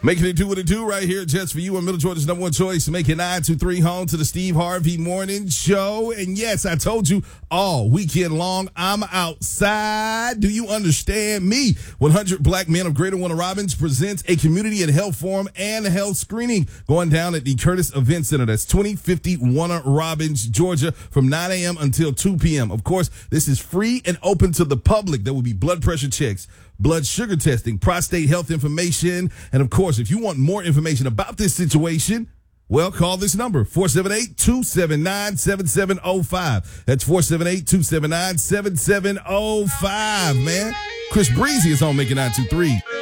Making it do what it do right here just for you on Middle Georgia's number one choice. Making 923 home to the Steve Harvey Morning Show. And yes, I told you all weekend long, I'm outside. Do you understand me? 100 Black Men of Greater Warner Robins presents a community and health forum and health screening going down at the Curtis Event Center. That's 2050 Warner Robins, Georgia, from 9 a.m. until 2 p.m. Of course, this is free and open to the public. There will be blood pressure checks, blood sugar testing, prostate health information. And of course, if you want more information about this situation, well, call this number, 478-279-7705. That's 478-279-7705, man. Chris Breezy is on Making 923.